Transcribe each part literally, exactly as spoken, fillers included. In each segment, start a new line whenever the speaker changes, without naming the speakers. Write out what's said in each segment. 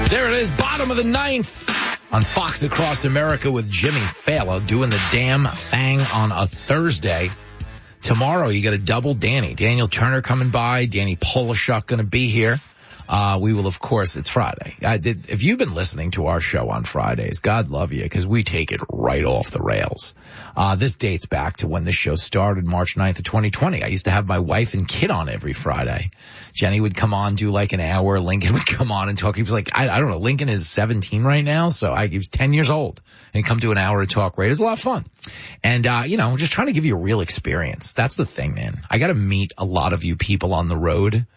There it is, bottom of the ninth on Fox Across America with Jimmy Fallon doing the damn thing on a Thursday. Tomorrow you got a double Danny. Daniel Turner coming by, Danny Polishuk going to be here. Uh, we will, of course, it's Friday. I did, if you've been listening to our show on Fridays, God love you, because we take it right off the rails. Uh, this dates back to when this show started, March ninth of twenty twenty. I used to have my wife and kid on every Friday. Jenny would come on, do like an hour. Lincoln would come on and talk. He was like, I, I don't know, Lincoln is seventeen right now, so I, he was ten years old. And he'd come do an hour of talk radio. It was a lot of fun. And, uh, you know, just trying to give you a real experience. That's the thing, man. I got to meet a lot of you people on the road.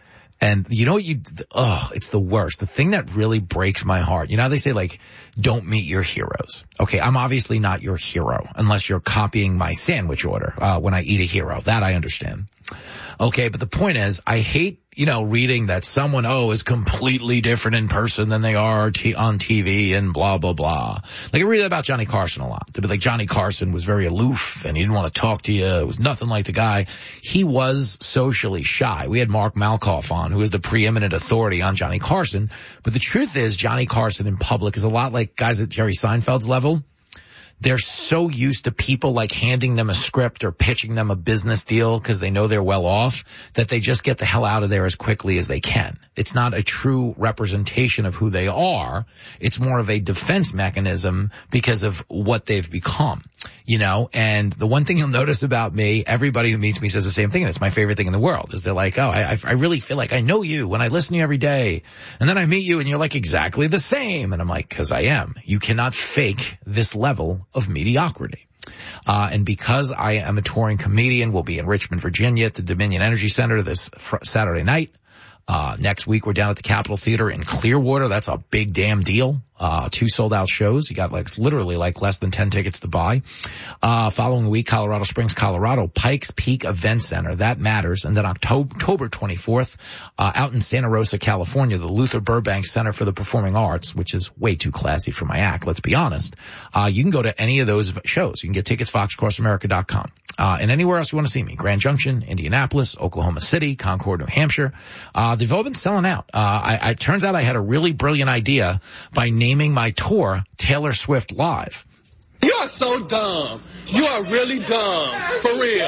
And you know what you, oh, it's the worst. The thing that really breaks my heart, you know how they say, like, don't meet your heroes. Okay, I'm obviously not your hero unless you're copying my sandwich order uh, when I eat a hero. That I understand. Okay, but the point is, I hate, you know, reading that someone, oh, is completely different in person than they are t- on T V and blah, blah, blah. Like, I read about Johnny Carson a lot. To be like, Johnny Carson was very aloof and he didn't want to talk to you. It was nothing like the guy. He was socially shy. We had Mark Malkoff on, who is the preeminent authority on Johnny Carson. But the truth is, Johnny Carson in public is a lot like guys at Jerry Seinfeld's level. They're so used to people like handing them a script or pitching them a business deal because they know they're well off that they just get the hell out of there as quickly as they can. It's not a true representation of who they are. It's more of a defense mechanism because of what they've become, you know. And the one thing you'll notice about me, everybody who meets me says the same thing, and it's my favorite thing in the world, is they're like, oh, I, I really feel like I know you when I listen to you every day. And then I meet you and you're like exactly the same. And I'm like, because I am. You cannot fake this level of mediocrity. Uh, and because I am a touring comedian, we'll be in Richmond, Virginia at the Dominion Energy Center this fr- Saturday night. Uh, next week we're down at the Capitol Theater in Clearwater. That's a big damn deal. Uh, two sold out shows. You got like literally like less than ten tickets to buy. Uh, following week, Colorado Springs, Colorado, Pikes Peak Event Center. That matters. And then October twenty-fourth, uh, out in Santa Rosa, California, the Luther Burbank Center for the Performing Arts, which is way too classy for my act. Let's be honest. Uh, you can go to any of those shows. You can get tickets, fox across america dot com. Uh, and anywhere else you want to see me. Grand Junction, Indianapolis, Oklahoma City, Concord, New Hampshire. Uh, they've all been selling out. Uh, I, I, it turns out I had a really brilliant idea by naming my tour Taylor Swift Live.
You are so dumb. You are really dumb. For real.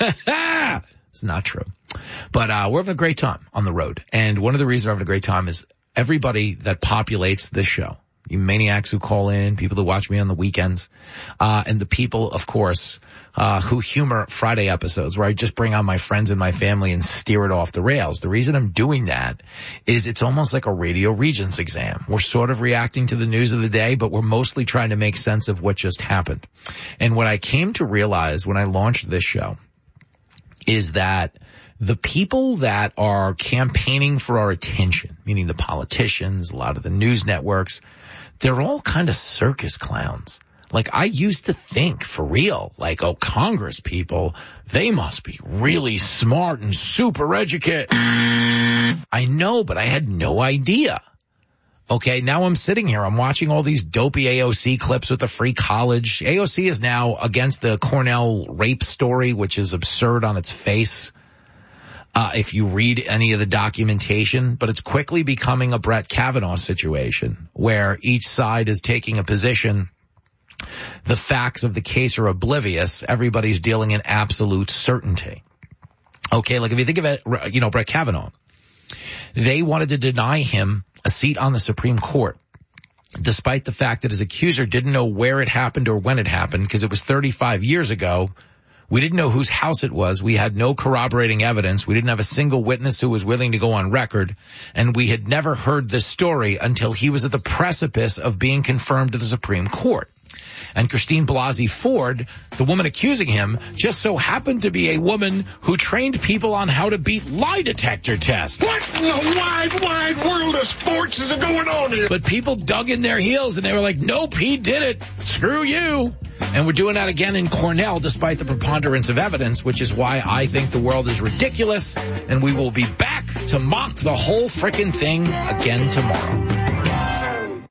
It's not true. But, uh, we're having a great time on the road. And one of the reasons we're having a great time is everybody that populates this show. You maniacs who call in, people who watch me on the weekends, uh, and the people, of course, uh, who humor Friday episodes where I just bring on my friends and my family and steer it off the rails. The reason I'm doing that is it's almost like a Radio Regents exam. We're sort of reacting to the news of the day, but we're mostly trying to make sense of what just happened. And what I came to realize when I launched this show is that the people that are campaigning for our attention, meaning the politicians, a lot of the news networks, they're all kind of circus clowns. Like, I used to think, for real, like, oh, Congress people, they must be really smart and super educated. I know, but I had no idea. Okay, now I'm sitting here, I'm watching all these dopey A O C clips with the free college. A O C is now against the Cornell rape story, which is absurd on its face. Uh, if you read any of the documentation, but it's quickly becoming a Brett Kavanaugh situation where each side is taking a position. The facts of the case are oblivious. Everybody's dealing in absolute certainty. Okay, like if you think of it, you know, Brett Kavanaugh, they wanted to deny him a seat on the Supreme Court, despite the fact that his accuser didn't know where it happened or when it happened because it was thirty-five years ago. We didn't know whose house it was. We had no corroborating evidence. We didn't have a single witness who was willing to go on record. And we had never heard this story until he was at the precipice of being confirmed to the Supreme Court. And Christine Blasey Ford, the woman accusing him, just so happened to be a woman who trained people on how to beat lie detector tests.
What in the wide, wide world of sports is going on here?
But people dug in their heels and they were like, nope, he did it. Screw you. And we're doing that again in Cornell, despite the preponderance of evidence, which is why I think the world is ridiculous. And we will be back to mock the whole frickin' thing again tomorrow.
Oil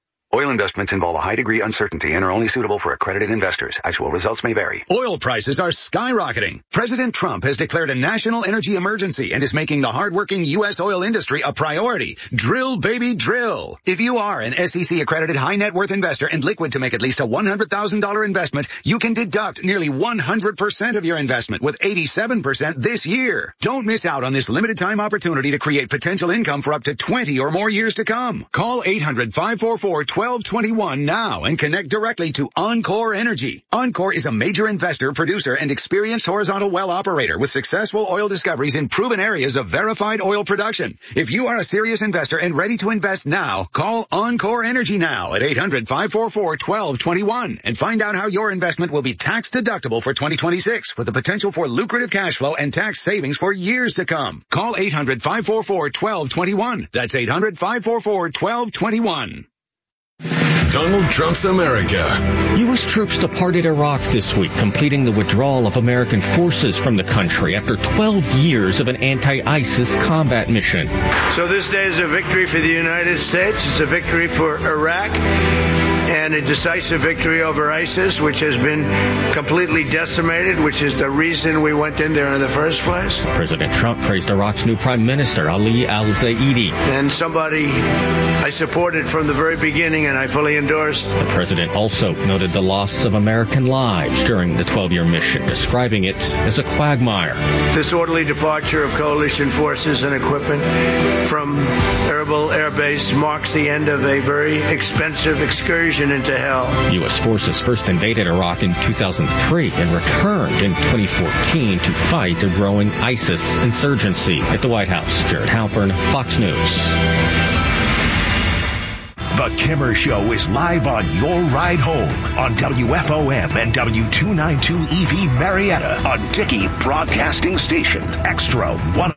oil investments involve a high degree of uncertainty and are only suitable for accredited investors. Actual results may vary.
Oil prices are skyrocketing. President Trump has declared a national energy emergency and is making the hardworking U S oil industry a priority. Drill, baby, drill. If you are an S E C accredited high net worth investor and liquid to make at least a one hundred thousand dollars investment, you can deduct nearly one hundred percent of your investment with eighty-seven percent this year. Don't miss out on this limited time opportunity to create potential income for up to twenty or more years to come. Call eight hundred, five four four, one two two one now and connect directly to Encore Energy. Encore is a major investor, producer, and experienced horizontal well operator with successful oil discoveries in proven areas of verified oil production. If you are a serious investor and ready to invest now, call Encore Energy now at eight hundred, five four four, one two two one and find out how your investment will be tax deductible for twenty twenty-six with the potential for lucrative cash flow and tax savings for years to come. Call eight hundred, five four four, one two two one. That's eight hundred, five four four, one two two one.
Donald Trump's America.
U S troops departed Iraq this week, completing the withdrawal of American forces from the country after twelve years of an anti-ISIS combat mission.
So this day is a victory for the United States. It's a victory for Iraq and a decisive victory over ISIS, which has been completely decimated, which is the reason we went in there in the first place.
President Trump praised Iraq's new Prime Minister, Ali al-Zaidi.
And somebody I supported from the very beginning and I fully endorsed.
The president also noted the loss of American lives during the twelve-year mission, describing it as a quagmire.
This orderly departure of coalition forces and equipment from Erbil Air Base marks the end of a very expensive excursion into hell.
U S forces first invaded Iraq in two thousand three and returned in twenty fourteen to fight a growing ISIS insurgency. At the White House, Jared Halpern, Fox News.
The Kimmer Show is live on your ride home on W F O M and W two ninety-two E V Marietta on Dickey Broadcasting Station. Extra one.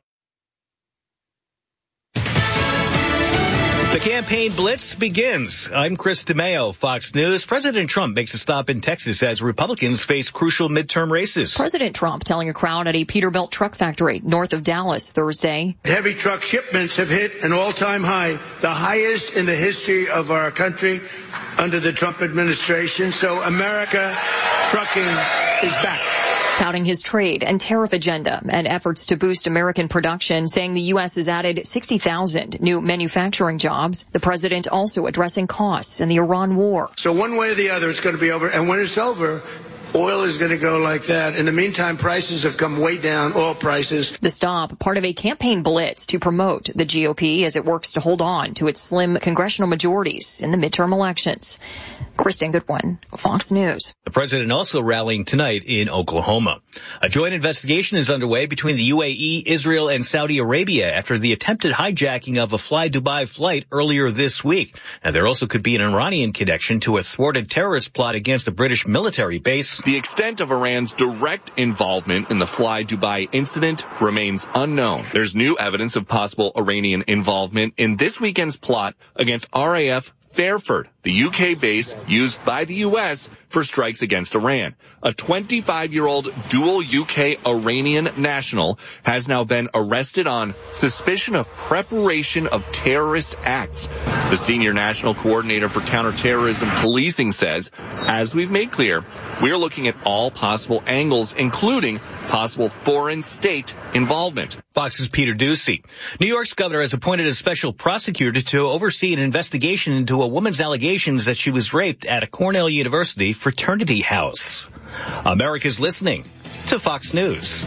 The campaign blitz begins. I'm Chris DeMeo, Fox News. President Trump makes a stop in Texas as Republicans face crucial midterm races.
President Trump telling a crowd at a Peterbilt truck factory north of Dallas Thursday.
Heavy truck shipments have hit an all-time high, the highest in the history of our country under the Trump administration. So America trucking is back.
Touting his trade and tariff agenda and efforts to boost American production, saying the U S has added sixty thousand new manufacturing jobs. The president also addressing costs in the Iran war.
So one way or the other, it's going to be over. And when it's over, oil is going to go like that. In the meantime, prices have come way down, oil prices.
The stop, part of a campaign blitz to promote the G O P as it works to hold on to its slim congressional majorities in the midterm elections. Kristen Goodwin, Fox News.
The president also rallying tonight in Oklahoma. A joint investigation is underway between the U A E, Israel, and Saudi Arabia after the attempted hijacking of a Fly Dubai flight earlier this week. And there also could be an Iranian connection to a thwarted terrorist plot against a British military base.
The extent of Iran's direct involvement in the Fly Dubai incident remains unknown. There's new evidence of possible Iranian involvement in this weekend's plot against R A F Fairford, the U K base used by the U S for strikes against Iran. A twenty-five-year-old dual U K-Iranian national has now been arrested on suspicion of preparation of terrorist acts. The senior national coordinator for counterterrorism policing says, as we've made clear, we're looking at all possible angles, including possible foreign state involvement.
Fox's Peter Doocy. New York's governor has appointed a special prosecutor to oversee an investigation into a woman's allegations that she was raped at a Cornell University fraternity house. America's listening to Fox News.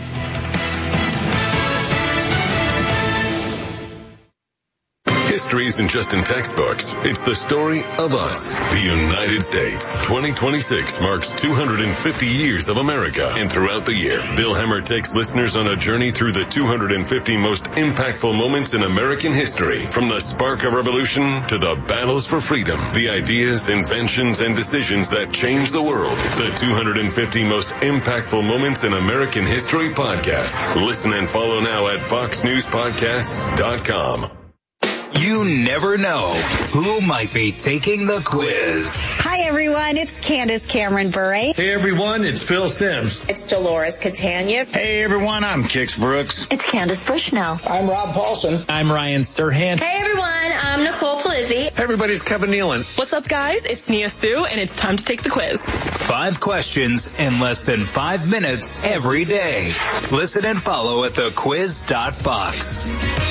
History isn't just in textbooks. It's the story of us, the United States. twenty twenty-six marks two hundred fifty years of America. And throughout the year, Bill Hemmer takes listeners on a journey through the two hundred fifty most impactful moments in American history. From the spark of revolution to the battles for freedom, the ideas, inventions, and decisions that changed the world. The two hundred fifty most impactful moments in American history podcast. Listen and follow now at fox news podcasts dot com.
You never know who might be taking the quiz.
Hi, everyone. It's Candace Cameron Bure.
Hey, everyone. It's Phil Sims.
It's Dolores Catania.
Hey, everyone. I'm Kix Brooks.
It's Candace Bushnell.
I'm Rob Paulson.
I'm Ryan Serhant.
Hey, everyone. I'm Nicole Palizzi.
Hey, everybody. It's Kevin Nealon.
What's up, guys? It's Nia Sue, and it's time to take the quiz.
Five questions in less than five minutes every day. Listen and follow at the quiz dot fox.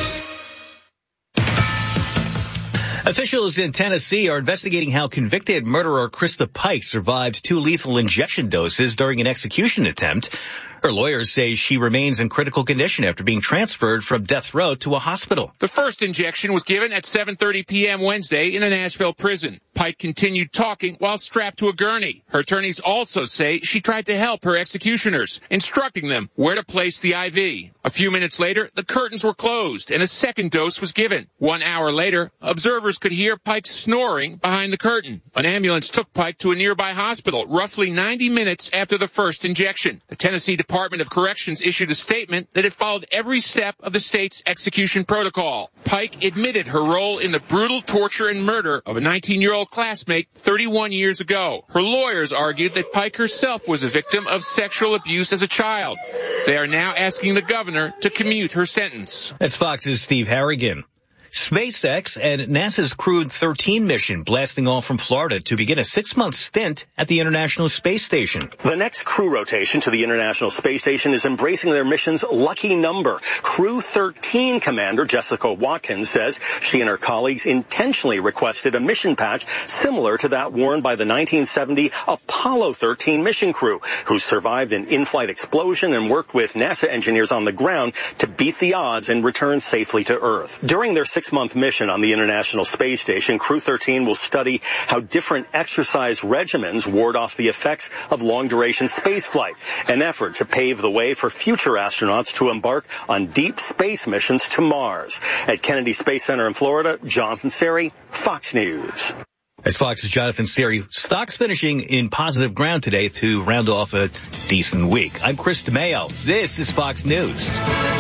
Officials in Tennessee are investigating how convicted murderer Krista Pike survived two lethal injection doses during an execution attempt. Her lawyers say she remains in critical condition after being transferred from death row to a hospital.
The first injection was given at seven thirty p.m. Wednesday in a Nashville prison. Pike continued talking while strapped to a gurney. Her attorneys also say she tried to help her executioners, instructing them where to place the I V. A few minutes later, the curtains were closed and a second dose was given. One hour later, observers could hear Pike snoring behind the curtain. An ambulance took Pike to a nearby hospital roughly ninety minutes after the first injection. The Tennessee Department of Corrections issued a statement that it followed every step of the state's execution protocol. Pike admitted her role in the brutal torture and murder of a nineteen-year-old classmate thirty-one years ago. Her lawyers argued that Pike herself was a victim of sexual abuse as a child. They are now asking the governor to commute her sentence.
That's Fox's Steve Harrigan. SpaceX and NASA's Crew thirteen mission blasting off from Florida to begin a six-month stint at the International Space Station.
The next crew rotation to the International Space Station is embracing their mission's lucky number. Crew thirteen commander Jessica Watkins says she and her colleagues intentionally requested a mission patch similar to that worn by the nineteen seventy Apollo thirteen mission crew, who survived an in-flight explosion and worked with NASA engineers on the ground to beat the odds and return safely to Earth. During their six-month mission on the International Space Station, Crew thirteen will study how different exercise regimens ward off the effects of long-duration spaceflight, an effort to pave the way for future astronauts to embark on deep space missions to Mars. At Kennedy Space Center in Florida, Jonathan Seri, Fox News.
As Fox's Jonathan Seri, stocks finishing in positive ground today to round off a decent week. I'm Chris DeMayo. This is Fox News.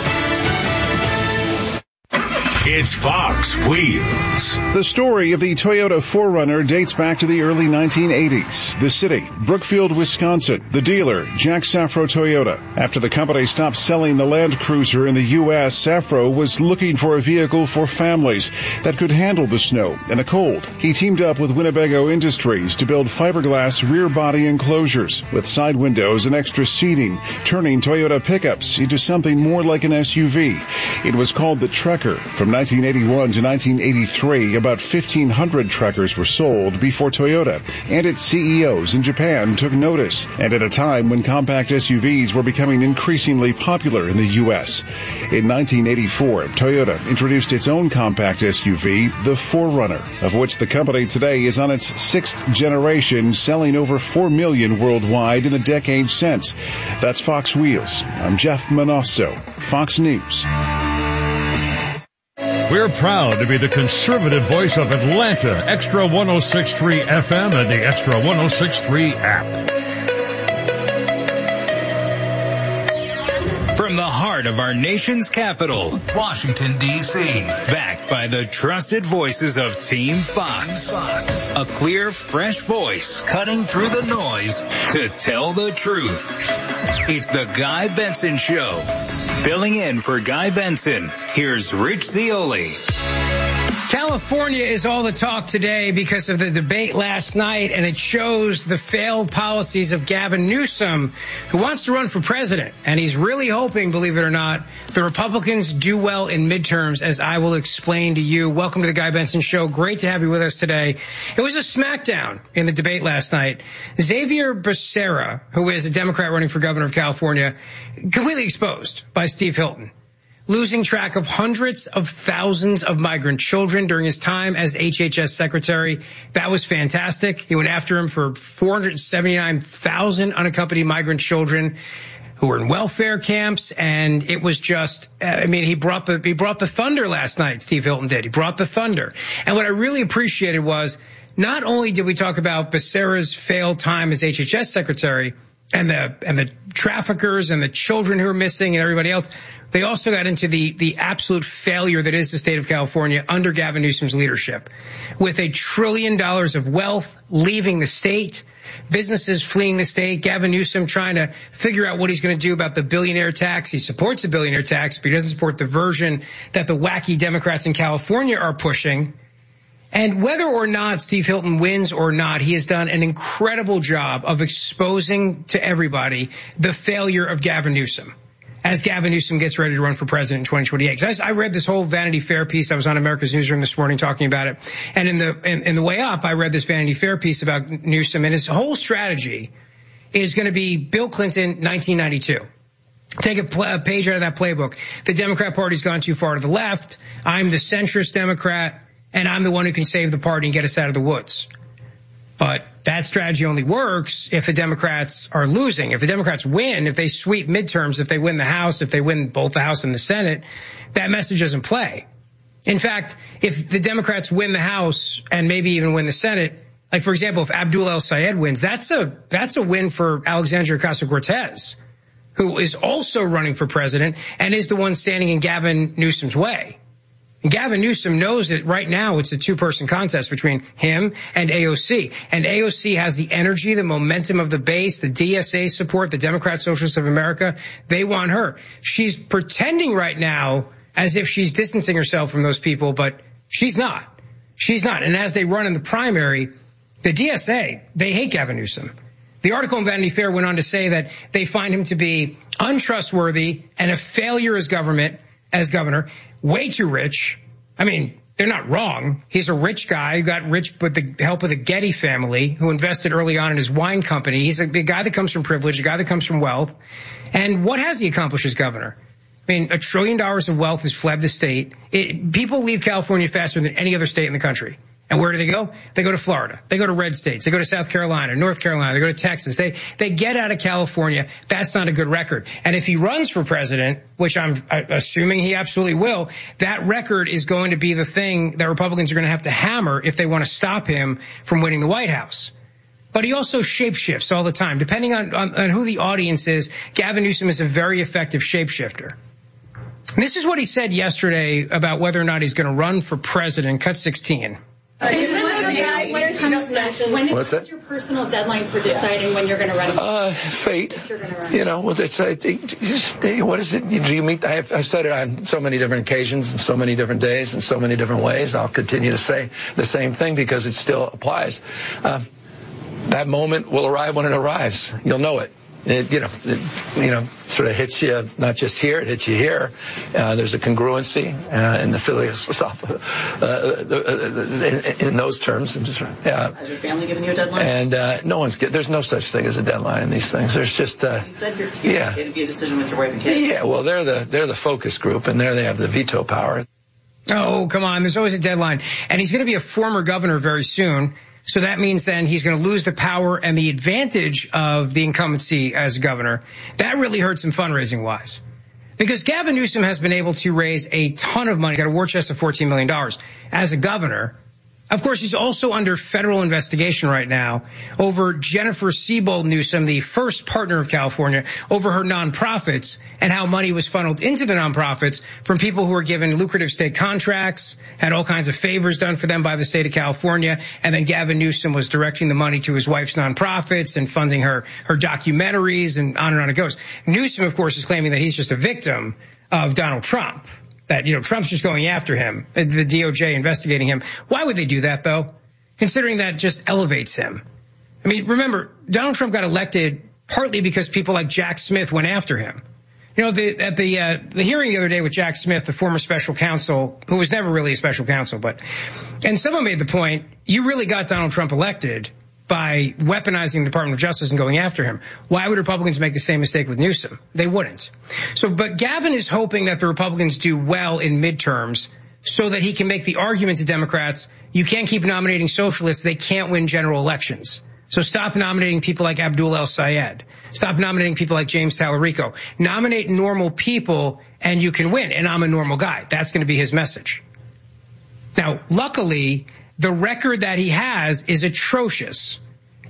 It's Fox Wheels.
The story of the Toyota four runner dates back to the early nineteen eighties. The city, Brookfield, Wisconsin. The dealer, Jack Safro Toyota. After the company stopped selling the Land Cruiser in the U S, Safro was looking for a vehicle for families that could handle the snow and the cold. He teamed up with Winnebago Industries to build fiberglass rear body enclosures with side windows and extra seating, turning Toyota pickups into something more like an S U V. It was called the Trekker. From nineteen eighty-one to nineteen eighty-three, about fifteen hundred Trekkers were sold before Toyota and its C E Os in Japan took notice, and at a time when compact S U Vs were becoming increasingly popular in the U S. In nineteen eighty-four, Toyota introduced its own compact S U V, the four runner, of which the company today is on its sixth generation, selling over four million worldwide in the decade since. That's Fox Wheels. I'm Jeff Manosso, Fox News.
We're proud to be the conservative voice of Atlanta, Extra one oh six point three F M and the Extra one oh six point three app.
From the heart of our nation's capital, Washington, D C, backed by the trusted voices of Team Fox. A clear, fresh voice cutting through the noise to tell the truth. It's the Guy Benson Show. Filling in for Guy Benson, here's Rich Zeoli.
California is all the talk today because of the debate last night, and it shows the failed policies of Gavin Newsom, who wants to run for president. And he's really hoping, believe it or not, the Republicans do well in midterms, as I will explain to you. Welcome to the Guy Benson Show. Great to have you with us today. It was a smackdown in the debate last night. Xavier Becerra, who is a Democrat running for governor of California, completely exposed by Steve Hilton, losing track of hundreds of thousands of migrant children during his time as H H S secretary. That was fantastic. He went after him for four hundred seventy-nine thousand unaccompanied migrant children who were in welfare camps, and it was just, I mean, he brought the, he brought the thunder last night, Steve Hilton did. He brought the thunder. And what I really appreciated was, not only did we talk about Becerra's failed time as H H S secretary, and the and the traffickers and the children who are missing and everybody else. They also got into the the absolute failure that is the state of California under Gavin Newsom's leadership, with a trillion dollars of wealth leaving the state, businesses fleeing the state, Gavin Newsom trying to figure out what he's going to do about the billionaire tax. He supports the billionaire tax, but he doesn't support the version that the wacky Democrats in California are pushing. And whether or not Steve Hilton wins or not, he has done an incredible job of exposing to everybody the failure of Gavin Newsom as Gavin Newsom gets ready to run for president in twenty twenty-eight. I read this whole Vanity Fair piece. I was on America's Newsroom this morning talking about it. And in the in, in the way up, I read this Vanity Fair piece about Newsom, and his whole strategy is going to be Bill Clinton, nineteen ninety-two. Take a, pl- a page out of that playbook. The Democrat Party's gone too far to the left. I'm the centrist Democrat, and I'm the one who can save the party and get us out of the woods. But that strategy only works if the Democrats are losing. If the Democrats win, if they sweep midterms, if they win the House, if they win both the House and the Senate, that message doesn't play. In fact, if the Democrats win the House and maybe even win the Senate, like, for example, if Abdul El-Sayed wins, that's a that's a win for Alexandria Ocasio-Cortez, who is also running for president and is the one standing in Gavin Newsom's way. And Gavin Newsom knows that right now it's a two-person contest between him and A O C. And A O C has the energy, the momentum of the base, the D S A support, the Democrat Socialists of America. They want her. She's pretending right now as if she's distancing herself from those people, but she's not. She's not. And as they run in the primary, the D S A, they hate Gavin Newsom. The article in Vanity Fair went on to say that they find him to be untrustworthy and a failure as government, as governor, way too rich. I mean, they're not wrong. He's a rich guy who got rich with the help of the Getty family, who invested early on in his wine company. He's a, a guy that comes from privilege, a guy that comes from wealth. And what has he accomplished as governor? I mean, a trillion dollars of wealth has fled the state. It, people leave California faster than any other state in the country. And where do they go? They go to Florida. They go to red states. They go to South Carolina, North Carolina. They go to Texas. They they get out of California. That's not a good record. And if he runs for president, which I'm assuming he absolutely will, that record is going to be the thing that Republicans are going to have to hammer if they want to stop him from winning the White House. But he also shapeshifts all the time. Depending on, on, on who the audience is, Gavin Newsom is a very effective shapeshifter. And this is what he said yesterday about whether or not he's going to run for president. Cut sixteen.
Uh, when
What's that?
your personal deadline for deciding when you're going to run?
Uh, fate. You know, well, it's, I think, just, what is it? Do you meet? I have, I've said it on so many different occasions and so many different days and so many different ways. I'll continue to say the same thing because it still applies. Uh, that moment will arrive when it arrives. You'll know it. It, you know, it, you know, sort of hits you, not just here, it hits you here. Uh, there's a congruency uh, in the philosophy, uh, uh, in, in those terms. And just, uh,
Has your family given you a deadline?
And uh, no one's, there's no such thing as a deadline in these things. There's just, uh,
you said your kids yeah. It would be a decision with your wife and kids.
Yeah, well, they're the, they're the focus group, and there they have the veto power.
Oh, come on, there's always a deadline. And he's going to be a former governor very soon. So that means then he's going to lose the power and the advantage of the incumbency as governor. That really hurts him fundraising wise. Because Gavin Newsom has been able to raise a ton of money, got a war chest of fourteen million dollars as a governor. Of course, he's also under federal investigation right now over Jennifer Siebold Newsom, the first partner of California, over her nonprofits and how money was funneled into the nonprofits from people who were given lucrative state contracts, had all kinds of favors done for them by the state of California. And then Gavin Newsom was directing the money to his wife's nonprofits and funding her, her documentaries, and on and on it goes. Newsom, of course, is claiming that he's just a victim of Donald Trump. That, you know, Trump's just going after him, the D O J investigating him. Why would they do that, though? Considering that just elevates him. I mean, remember, Donald Trump got elected partly because people like Jack Smith went after him. You know, the, at the uh, the hearing the other day with Jack Smith, the former special counsel, who was never really a special counsel, but, and someone made the point, you really got Donald Trump elected by weaponizing the Department of Justice and going after him. Why would Republicans make the same mistake with Newsom? They wouldn't. So, but Gavin is hoping that the Republicans do well in midterms so that he can make the argument to Democrats, you can't keep nominating socialists, they can't win general elections. So stop nominating people like Abdul El-Sayed. Stop nominating people like James Tallarico. Nominate normal people and you can win. And I'm a normal guy. That's going to be his message. Now, luckily, the record that he has is atrocious.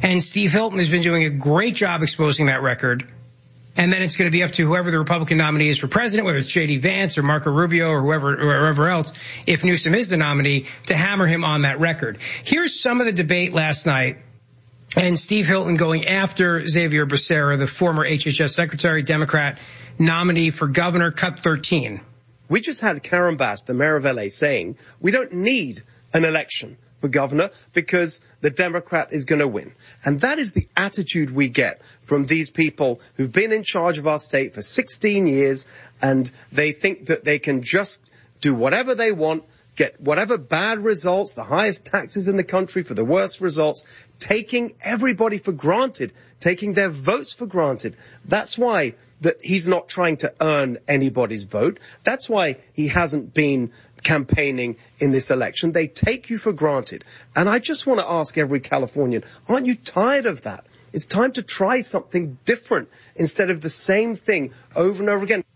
And Steve Hilton has been doing a great job exposing that record. And then it's going to be up to whoever the Republican nominee is for president, whether it's J D Vance or Marco Rubio or whoever, or whoever else, if Newsom is the nominee, to hammer him on that record. Here's some of the debate last night. And Steve Hilton going after Xavier Becerra, the former H H S secretary, Democrat nominee for governor, cut thirteen.
We just had Karen Bass, the mayor of L A, saying we don't need an election for governor because the Democrat is going to win. And that is the attitude we get from these people who've been in charge of our state for sixteen years, and they think that they can just do whatever they want, get whatever bad results, the highest taxes in the country for the worst results, taking everybody for granted, taking their votes for granted. That's why that he's not trying to earn anybody's vote. That's why he hasn't been campaigning in this election. They take you for granted. And I just want to ask every Californian, aren't you tired of that? It's time to try something different instead of the same thing over and over again.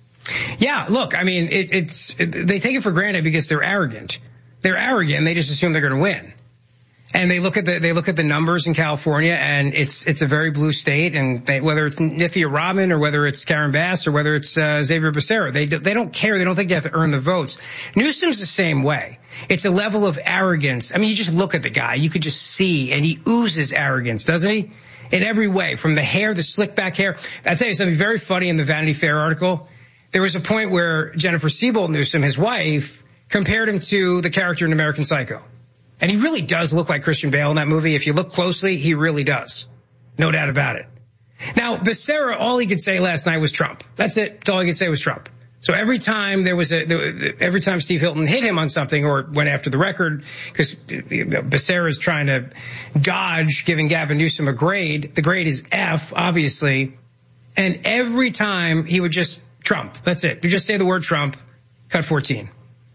Yeah, look, I mean, it, it's it, they take it for granted because they're arrogant. They're arrogant. They just assume they're going to win. And they look at the they look at the numbers in California, and it's it's a very blue state. And they, whether it's Nithya Rabin or whether it's Karen Bass or whether it's uh, Xavier Becerra, they they don't care. They don't think they have to earn the votes. Newsom's the same way. It's a level of arrogance. I mean, you just look at the guy, you could just see, and he oozes arrogance, doesn't he? In every way, from the hair, the slick back hair. I'll tell you something very funny in the Vanity Fair article. There was a point where Jennifer Siebold Newsom, his wife, compared him to the character in American Psycho. And he really does look like Christian Bale in that movie. If you look closely, he really does. No doubt about it. Now, Becerra, all he could say last night was Trump. That's it. That's all he could say was Trump. So every time there was a, every time Steve Hilton hit him on something or went after the record, because Becerra is trying to dodge giving Gavin Newsom a grade. The grade is F, obviously. And every time he would just Trump. That's it. You just say the word Trump, cut fourteen.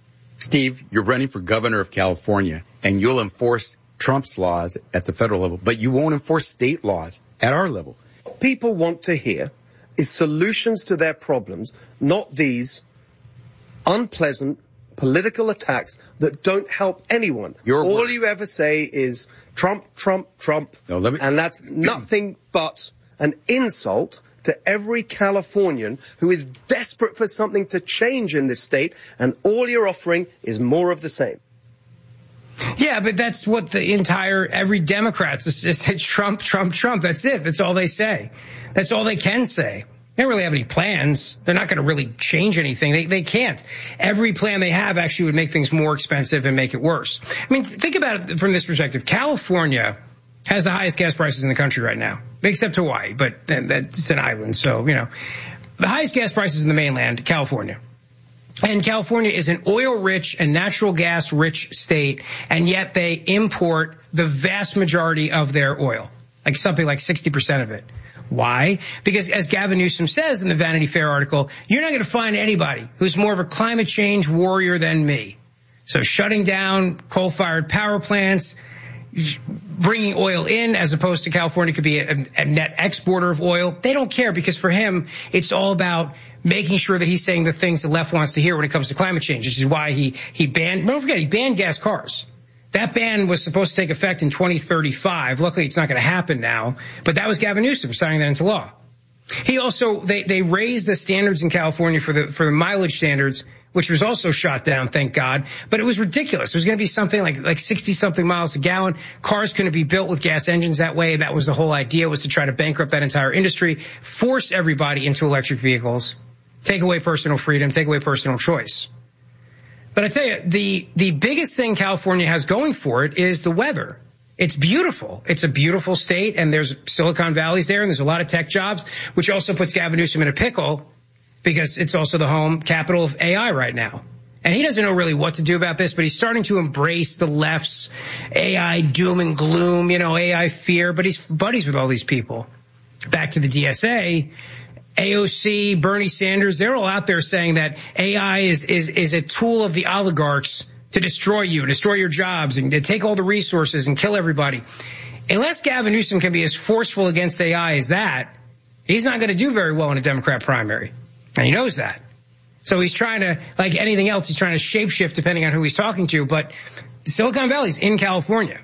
Steve, you're running for governor of California, and you'll enforce Trump's laws at the federal level, but you won't enforce state laws at our level.
What people want to hear is solutions to their problems, not these unpleasant political attacks that don't help anyone.
Your
All
word.
you ever say is Trump, Trump, Trump,
no, let me-
and that's nothing but an insult to every Californian who is desperate for something to change in this state, and all you're offering is more of the same.
Yeah, but that's what the entire, every Democrat says, Trump, Trump, Trump. That's it. That's all they say. That's all they can say. They don't really have any plans. They're not going to really change anything. They they can't. Every plan they have actually would make things more expensive and make it worse. I mean, think about it from this perspective. California has the highest gas prices in the country right now, except Hawaii, but that's an island. So, you know, the highest gas prices in the mainland, California. And California is an oil-rich and natural gas-rich state, and yet they import the vast majority of their oil, like something like sixty percent of it. Why? Because as Gavin Newsom says in the Vanity Fair article, you're not going to find anybody who's more of a climate change warrior than me. So shutting down coal-fired power plants, bringing oil in as opposed to California could be a, a net exporter of oil. They don't care because for him, it's all about making sure that he's saying the things the left wants to hear when it comes to climate change. This is why he, he banned, don't forget, he banned gas cars. That ban was supposed to take effect in twenty thirty-five. Luckily, it's not going to happen now, but that was Gavin Newsom signing that into law. He also, they, they raised the standards in California for the, for the mileage standards, which was also shot down, thank God. But it was ridiculous. It was going to be something like, like sixty something miles a gallon. Cars couldn't be built with gas engines that way. That was the whole idea, was to try to bankrupt that entire industry, force everybody into electric vehicles, take away personal freedom, take away personal choice. But I tell you, the, the biggest thing California has going for it is the weather. It's beautiful. It's a beautiful state, and there's Silicon Valley's there, and there's a lot of tech jobs, which also puts Gavin Newsom in a pickle because it's also the home capital of A I right now. And he doesn't know really what to do about this, but he's starting to embrace the left's A I doom and gloom, you know, A I fear, but he's buddies with all these people. Back to the D S A, A O C, Bernie Sanders, they're all out there saying that A I is, is, is a tool of the oligarchs to destroy you, destroy your jobs, and to take all the resources and kill everybody. Unless Gavin Newsom can be as forceful against A I as that, he's not going to do very well in a Democrat primary. And he knows that. So he's trying to, like anything else, he's trying to shapeshift depending on who he's talking to. But Silicon Valley's in California.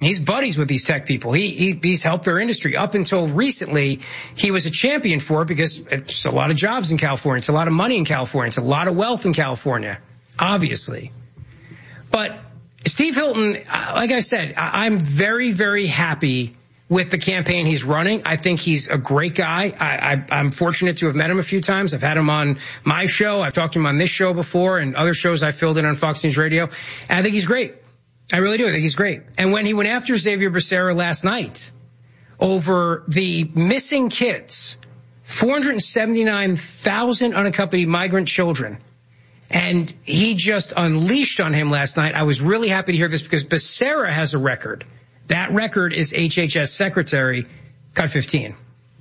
He's buddies with these tech people. He, he he's helped their industry. Up until recently, he was a champion for it because it's a lot of jobs in California. It's a lot of money in California. It's a lot of wealth in California, obviously. But Steve Hilton, like I said, I'm very, very happy with the campaign he's running. I think he's a great guy. I, I, I'm fortunate to have met him a few times. I've had him on my show. I've talked to him on this show before and other shows I filled in on Fox News Radio. And I think he's great. I really do. I think he's great. And when he went after Xavier Becerra last night over the missing kids, four hundred seventy-nine thousand unaccompanied migrant children, and he just unleashed on him last night. I was really happy to hear this because Becerra has a record. That record is H H S Secretary, cut fifteen.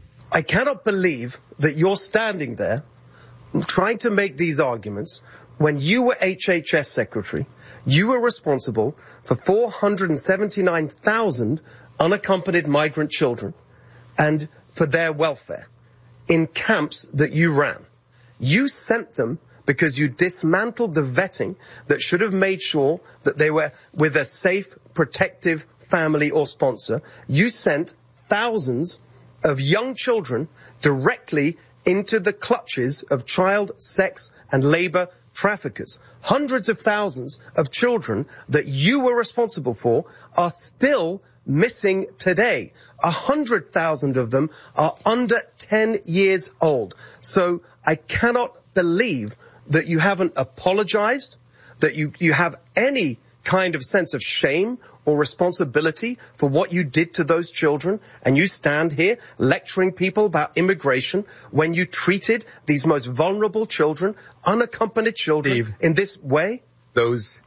I cannot believe that you're standing there trying to make these arguments when you were H H S Secretary. You were responsible for four hundred seventy-nine thousand unaccompanied migrant children and for their welfare in camps that you ran. You sent them because you dismantled the vetting that should have made sure that they were with a safe, protective family or sponsor. You sent thousands of young children directly into the clutches of child sex and labor traffickers. Hundreds of thousands of children that you were responsible for are still missing today. A hundred thousand of them are under ten years old. So I cannot believe that you haven't apologized, that you, you have any kind of sense of shame or responsibility for what you did to those children, and you stand here lecturing people about immigration when you treated these most vulnerable children, unaccompanied children, Steve, in this way?
Those,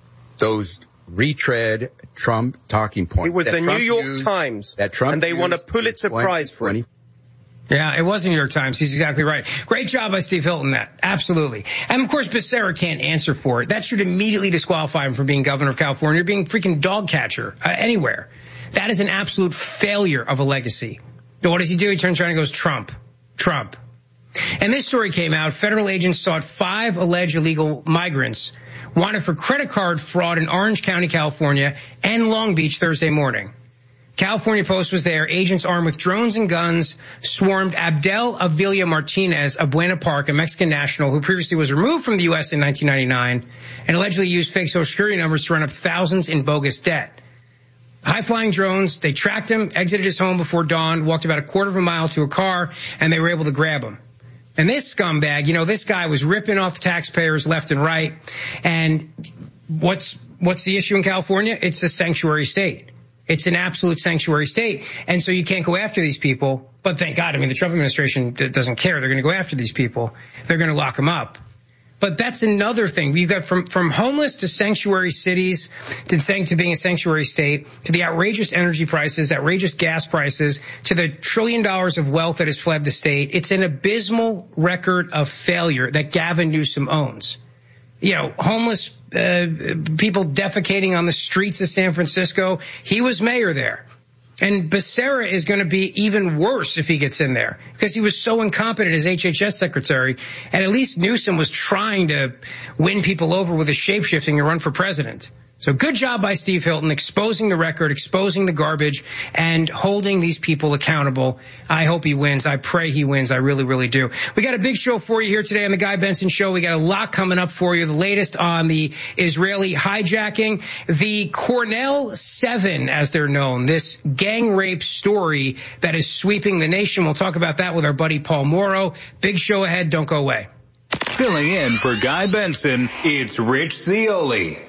those retread Trump talking points.
It was the
Trump
New York
used,
Times,
that Trump
and they won a Pulitzer Prize for it.
Yeah, it was the New York Times. He's exactly right. Great job by Steve Hilton, that. Absolutely. And, of course, Becerra can't answer for it. That should immediately disqualify him from being governor of California or being freaking dog catcher uh, anywhere. That is an absolute failure of a legacy. So what does he do? He turns around and goes, Trump, Trump. And this story came out. Federal agents sought five alleged illegal migrants wanted for credit card fraud in Orange County, California, and Long Beach Thursday morning. California Post was there. Agents armed with drones and guns swarmed Abdel Avila Martinez of Buena Park, a Mexican national who previously was removed from the U S in nineteen ninety-nine and allegedly used fake social security numbers to run up thousands in bogus debt. High-flying drones, they tracked him, exited his home before dawn, walked about a quarter of a mile to a car, and they were able to grab him. And this scumbag, you know, this guy was ripping off taxpayers left and right. And what's what's the issue in California? It's a sanctuary state. It's an absolute sanctuary state. And so you can't go after these people. But thank God, I mean, the Trump administration doesn't care. They're going to go after these people. They're going to lock them up. But that's another thing. We've got from, from homeless to sanctuary cities to, to being a sanctuary state to the outrageous energy prices, outrageous gas prices, to the trillion dollars of wealth that has fled the state. It's an abysmal record of failure that Gavin Newsom owns. You know, homeless uh, people defecating on the streets of San Francisco. He was mayor there. And Becerra is going to be even worse if he gets in there because he was so incompetent as H H S secretary. And at least Newsom was trying to win people over with his shape-shifting and run for president. So good job by Steve Hilton exposing the record, exposing the garbage, and holding these people accountable. I hope he wins. I pray he wins. I really, really do. We got a big show for you here today on the Guy Benson Show. We got a lot coming up for you. The latest on the Israeli hijacking, the Cornell Seven, as they're known, this gang rape story that is sweeping the nation. We'll talk about that with our buddy Paul Morrow. Big show ahead. Don't go away.
Filling in for Guy Benson, it's Rich Cioli.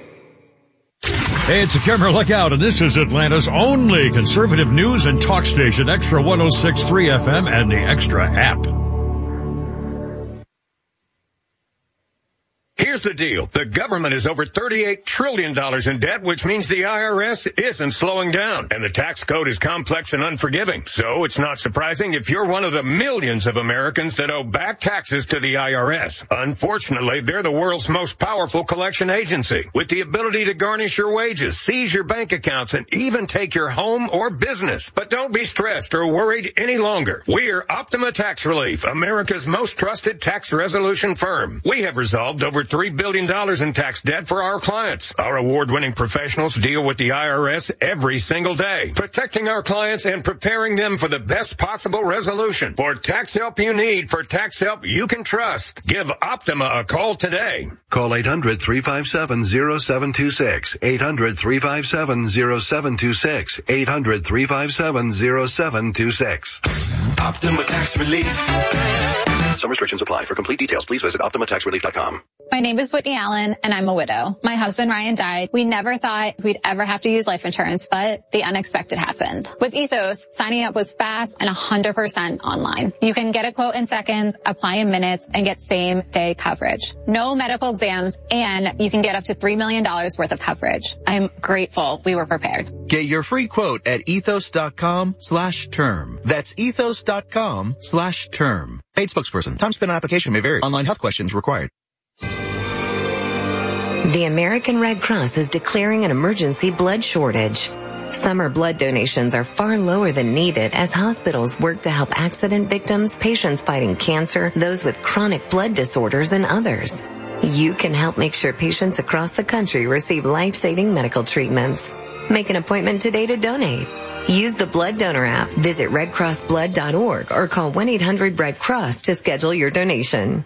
Hey, it's a camera look out, and this is Atlanta's only conservative news and talk station, Extra one oh six point three F M and the Extra app.
Here's the deal. The government is over thirty-eight trillion dollars in debt, which means the I R S isn't slowing down. And the tax code is complex and unforgiving. So it's not surprising if you're one of the millions of Americans that owe back taxes to the I R S. Unfortunately, they're the world's most powerful collection agency with the ability to garnish your wages, seize your bank accounts, and even take your home or business. But don't be stressed or worried any longer. We're Optima Tax Relief, America's most trusted tax resolution firm. We have resolved over three three billion dollars in tax debt for our clients. Our award-winning professionals deal with the I R S every single day, protecting our clients and preparing them for the best possible resolution. For tax help you need, for tax help you can trust, give Optima a call today.
Call eight hundred, three five seven, zero seven two six. eight hundred, three five seven, zero seven two six. eight hundred, three five seven, zero seven two six.
Optima Tax Relief.
Some restrictions apply. For complete details, please visit optima tax relief dot com.
My name is Whitney Allen, and I'm a widow. My husband, Ryan, died. We never thought we'd ever have to use life insurance, but the unexpected happened. With Ethos, signing up was fast and one hundred percent online. You can get a quote in seconds, apply in minutes, and get same-day coverage. No medical exams, and you can get up to three million dollars worth of coverage. I'm grateful we were prepared.
Get your free quote at ethos.com slash term. That's ethos.com slash term. Paid spokesperson. Time spent on application may vary. Online health questions required.
The American Red Cross is declaring an emergency blood shortage. Summer blood donations are far lower than needed as hospitals work to help accident victims, patients fighting cancer, those with chronic blood disorders, and others. You can help make sure patients across the country receive life-saving medical treatments. Make an appointment today to donate. Use the Blood Donor app, visit red cross blood dot org, or call one eight hundred red cross to schedule your donation.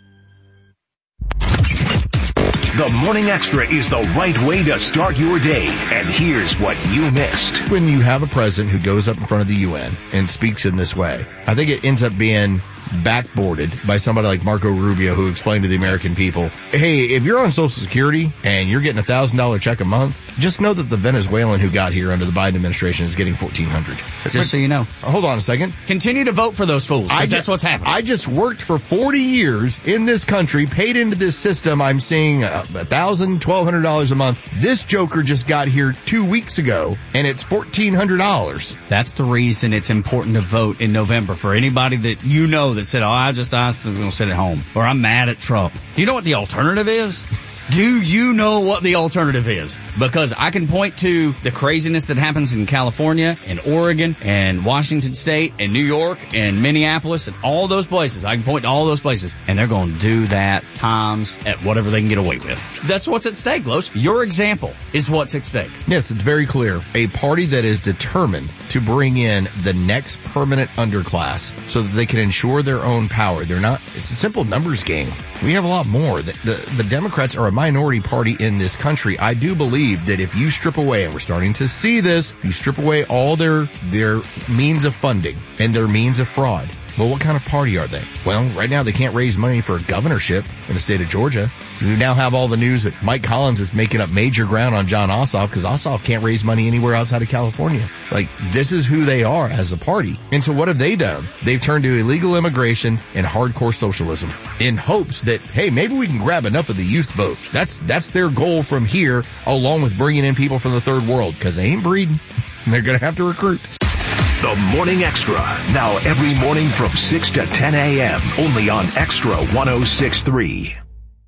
The Morning Extra is the right way to start your day. And here's what you missed.
When you have a president who goes up in front of the U N and speaks in this way, I think it ends up being backboarded by somebody like Marco Rubio, who explained to the American people, hey, if you're on Social Security and you're getting a thousand dollar check a month, just know that the Venezuelan who got here under the Biden administration is getting fourteen hundred.
Just but, so you know.
Hold on a second.
Continue to vote for those fools, because that's what's happening.
I just worked for forty years in this country, paid into this system. I'm seeing a thousand, twelve hundred dollars a month. This joker just got here two weeks ago, and it's fourteen hundred dollars.
That's the reason it's important to vote in November. For anybody that you know that said, oh, I just, I'm going to sit at home, or I'm mad at Trump. Do you know what the alternative is? Do you know what the alternative is? Because I can point to the craziness that happens in California and Oregon and Washington State and New York and Minneapolis and all those places. I can point to all those places, and they're going to do that times at whatever they can get away with. That's what's at stake, Los. Your example is what's at stake.
Yes, it's very clear. A party that is determined to bring in the next permanent underclass so that they can ensure their own power. They're not, it's a simple numbers game. We have a lot more. The, the, the Democrats are a minority party in this country. I do believe that if you strip away, and we're starting to see this, you strip away all their their means of funding and their means of fraud. Well, what kind of party are they? Well, right now they can't raise money for a governorship in the state of Georgia. We now have all the news that Mike Collins is making up major ground on John Ossoff because Ossoff can't raise money anywhere outside of California. Like, this is who they are as a party. And so what have they done? They've turned to illegal immigration and hardcore socialism in hopes that, hey, maybe we can grab enough of the youth vote. That's, that's their goal from here, along with bringing in people from the third world, because they ain't breeding. They're going to have to recruit.
The Morning Extra, now every morning from six to ten a.m., only on Extra one oh six point three.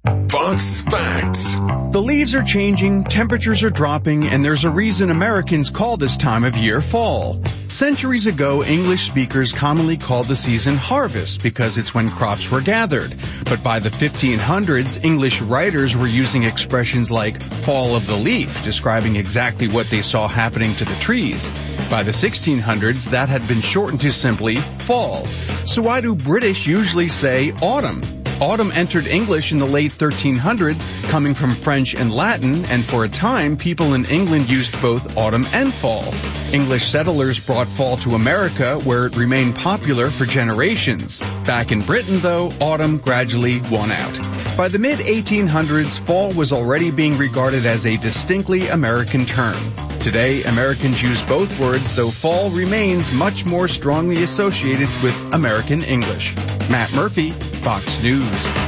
Fox Facts.
The leaves are changing, temperatures are dropping, and there's a reason Americans call this time of year fall. Centuries ago, English speakers commonly called the season harvest because it's when crops were gathered. But by the fifteen hundreds, English writers were using expressions like fall of the leaf, describing exactly what they saw happening to the trees. By the sixteen hundreds, that had been shortened to simply fall. So why do British usually say autumn? Autumn entered English in the late thirteen hundreds, coming from French and Latin, and for a time, people in England used both autumn and fall. English settlers brought fall to America, where it remained popular for generations. Back in Britain, though, autumn gradually won out. By the mid eighteen hundreds, fall was already being regarded as a distinctly American term. Today, Americans use both words, though fall remains much more strongly associated with American English. Matt Murphy, Fox News.